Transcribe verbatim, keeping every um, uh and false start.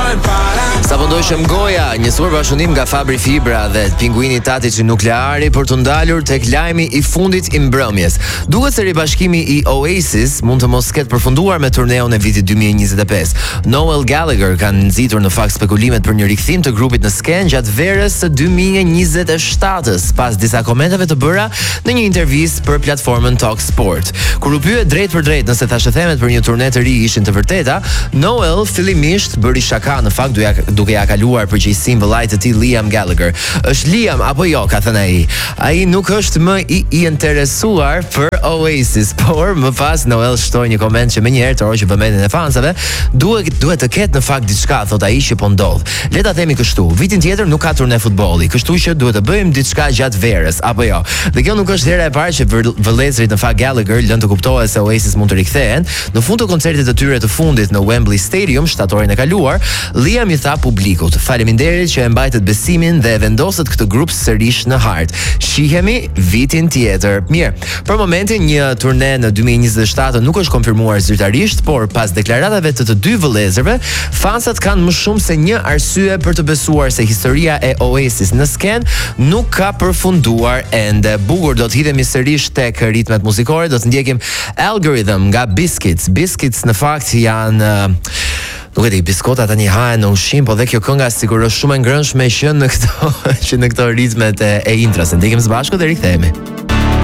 Sa po ndoshëm goja, njësuar bashkëpunim nga Fabri Fibra dhe pinguini Tatici Nukleari për të ndalur tek lajmi i fundit i mbrëmjes. Duket se ribashkimi i Oasis mund të mos ketë përfunduar me turneun e vitit dy mijë e njëzet e pesë. Noel Gallagher kanë nxitur në fakt spekulimet për një rikthim të grupit në skenë gjatë verës së dy mijë e njëzet e shtatës, pas disa komenteve të bëra në një intervistë për platformën Talk Sport. Kur u pyet drejt për drejt nëse thashëthemet për një turne të ri ishin të vërteta, Noel fillimisht bëri shaka në fakt duke ja kaluar përgjegjësinë vëllait të tij Liam Gallagher. Është Liam apo jo, ka thënë ai. Ai nuk është më i, i interesuar për Oasis, por më pas Noel shtoi një koment që menjëherë toroqi vëmendjen e fansave, duhet duhet të ketë në fakt diçka, thot ai, që po ndodh. Le ta themi kështu, vitin tjetër nuk ka turne futbolli, kështu që duhet të bëjmë diçka gjatë verës, apo jo. Dhe kjo nuk është hera e parë që vëllezërit në fakt Gallagher lënë të kuptohet se Oasis mund të rikthehen. Në fund të koncertit të tyre të fundit në Wembley Stadium shtatorin e kaluar, Liam i tha publikut: "Faleminderit që e mbajtët besimin dhe e vendosët këtë grup sërish në hart. Shihemi vitin tjetër." Mirë, për momentin një turne në dy mijë e njëzet e shtatë nuk është konfirmuar zyrtarisht, por pas deklaratave të të dy vëllezërve, fansat kanë më shumë se një arsye për të besuar se historia e Oasis në skenë nuk ka përfunduar ende. Bukur, do të hidhemi sërish tek ritmet muzikore, do të ndjekim Algorithm nga Biscuits. Biscuits në fakt janë nuk e di, biskota tani hahen në ushqim, po dhe kjo kënga sigur është shumë e ngrënshme që në këto që në këto ritmet e, e intras. Ndjekim së bashku dhe rikthehemi.